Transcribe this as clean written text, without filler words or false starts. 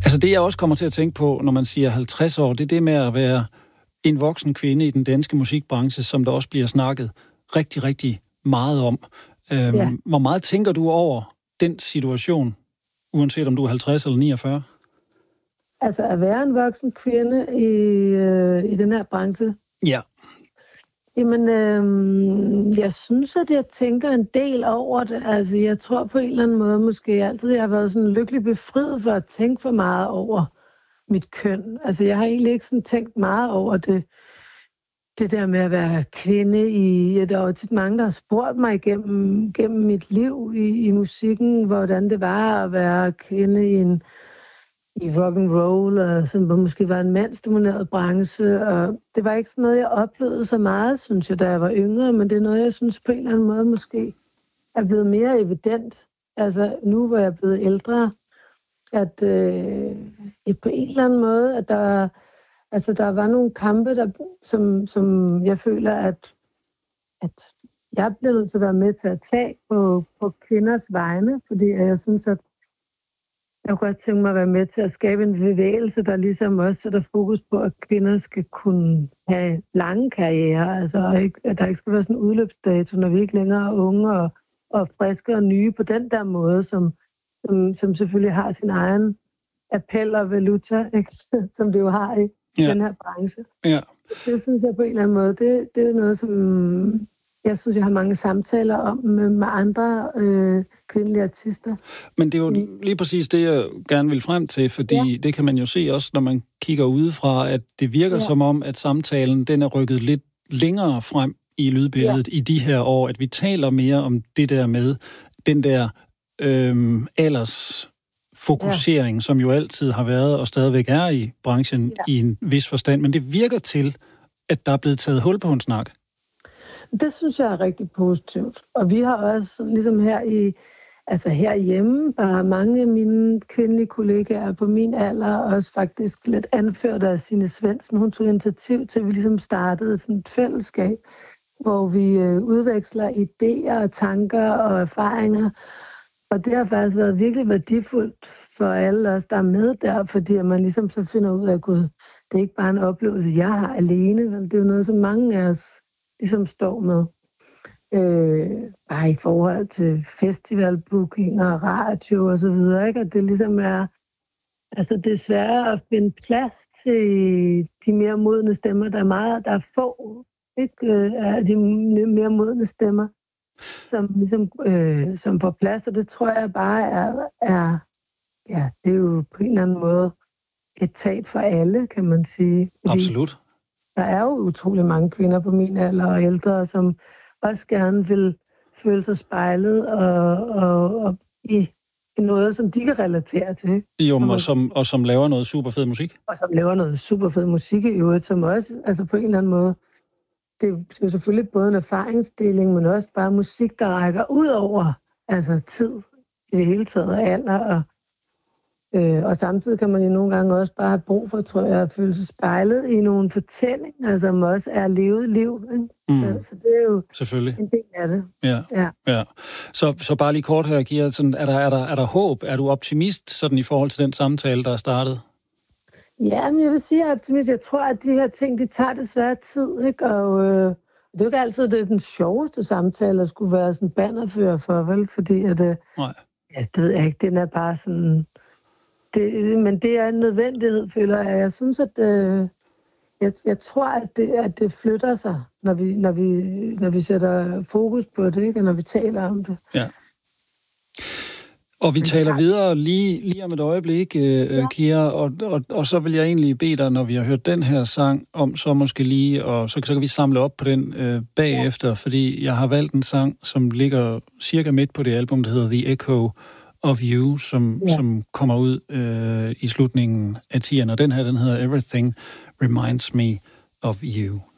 Altså det, jeg også kommer til at tænke på, når man siger 50 år, det er det med at være en voksen kvinde i den danske musikbranche, som der også bliver snakket rigtig, rigtig meget om. Hvor meget tænker du over den situation, uanset om du er 50 eller 49? Altså at være en voksen kvinde i den her branche? Ja. Jamen, jeg synes, at jeg tænker en del over det. Altså, jeg tror på en eller anden måde måske altid, jeg har været sådan lykkelig befriet for at tænke for meget over mit køn. Altså, jeg har egentlig ikke sådan tænkt meget over det der med at være kvinde i... Der er jo tit mange, der har spurgt mig gennem mit liv i musikken, hvordan det var at være kvinde i rock and roll, og som måske var en mandsdomineret branche, og det var ikke sådan noget, jeg oplevede så meget, synes jeg, da jeg var yngre, men det er noget, jeg synes på en eller anden måde måske er blevet mere evident. Altså nu, hvor jeg er blevet ældre, at på en eller anden måde, at der var nogle kampe, som jeg føler, at jeg er blevet nødt til at være med til at tage på kvinders vegne, fordi jeg synes, at jeg kunne godt tænke mig at være med til at skabe en bevægelse, der ligesom også sætter fokus på, at kvinder skal kunne have lange karrierer. Altså at der ikke skal være sådan en udløbsdato, når vi ikke længere er unge og friske og nye på den der måde, som selvfølgelig har sin egen appel og valuta, ikke? Som det jo har i den her branche. Ja. Det synes jeg på en eller anden måde, det er noget, som jeg synes, jeg har mange samtaler om med andre kvindelige artister. Men det er jo lige præcis det, jeg gerne vil frem til, fordi det kan man jo se også, når man kigger udefra, at det virker som om, at samtalen den er rykket lidt længere frem i lydbilledet i de her år, at vi taler mere om det der med den der aldersfokusering, som jo altid har været og stadigvæk er i branchen i en vis forstand, men det virker til, at der er blevet taget hul på en snak. Det synes jeg er rigtig positivt. Og vi har også, ligesom herhjemme, bare mange af mine kvindelige kollegaer på min alder, også faktisk lidt anført af Signe Svendsen. Hun tog initiativ til, at vi ligesom startede sådan et fællesskab, hvor vi udveksler idéer, tanker og erfaringer. Og det har faktisk været virkelig værdifuldt for alle os, der er med der, fordi man ligesom så finder ud af, at Gud, det er ikke bare en oplevelse, jeg har alene, men det er jo noget, som mange af os ligesom står med. Bare i forhold til festivalbookinger, radio og så videre, ikke? At det ligesom er, altså det er sværere at finde plads til de mere modne stemmer. Der er få, ikke? Af de mere modne stemmer, som ligesom som får plads, og det tror jeg bare er det er jo på en eller anden måde et tab for alle, kan man sige. Fordi absolut. Der er jo utrolig mange kvinder på min alder og ældre, som også gerne vil føle sig spejlet og i noget, som de kan relatere til. Jo, og som laver noget super fed musik. Og som laver noget super fed musik i øvrigt, som også, altså på en eller anden måde, det er jo selvfølgelig både en erfaringsdeling, men også bare musik, der rækker ud over altså tid i det hele taget og alder. Og samtidig kan man jo nogle gange også bare have brug for, tror jeg, at føle sig spejlet i nogle fortællinger, som også er levet liv. Ikke? Så det er jo selvfølgelig en del af det. Ja. Så bare lige kort her, Kira, sådan, er der håb? Er du optimist sådan i forhold til den samtale, der er startet? Ja, men jeg vil sige, at jeg er optimist. Jeg tror, at de her ting, de tager desværre tid, ikke? Og det er jo ikke altid, det er den sjoveste samtale, at skulle være sådan bannerfører for, vel? Fordi at nej. Ja, det ved jeg ikke. Den er bare sådan... men det er en nødvendighed, føler jeg. Jeg synes, at jeg tror, at det flytter sig, når vi sætter fokus på det, ikke? Og når vi taler om det. Ja. Og vi taler videre lige om et øjeblik, Kira, og så vil jeg egentlig bede dig, når vi har hørt den her sang, om så måske lige, og så kan vi samle op på den bagefter, fordi jeg har valgt en sang, som ligger cirka midt på det album, der hedder The Echo of You, som kommer ud i slutningen af 10'erne. Og den her, den hedder Everything Reminds Me of You.